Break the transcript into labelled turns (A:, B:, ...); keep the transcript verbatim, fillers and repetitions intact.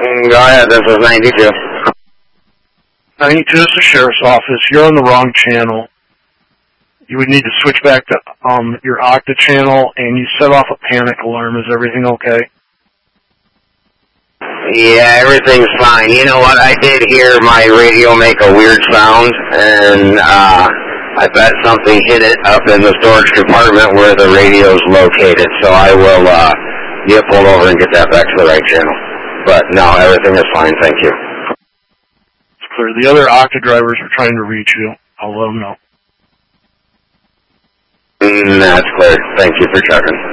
A: Mm, go ahead, this is ninety-two.
B: ninety-two is the sheriff's office. You're on the wrong channel. You would need to switch back to um your Okta channel, and you set off a panic alarm. Is everything okay?
A: Yeah, everything's fine. You know what? I did hear my radio make a weird sound, and uh, I bet something hit it up in the storage compartment where the radio's located. So I will uh, get pulled over and get that back to the right channel. But no, everything is fine. Thank you.
B: It's clear. The other Okta drivers are trying to reach you. I'll let them know.
A: Mm, that's clear. Thank you for checking.